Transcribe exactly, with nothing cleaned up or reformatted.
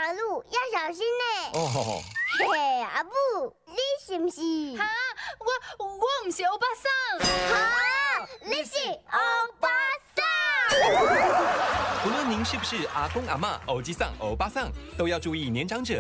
马路要小心呢。 哦， 嘿嘿，阿母，你是不是？ 哈，我我唔是欧巴桑。 哈，你是欧巴桑。 无论您是不是阿公阿嬷、欧吉桑、欧巴桑，都要注意年长者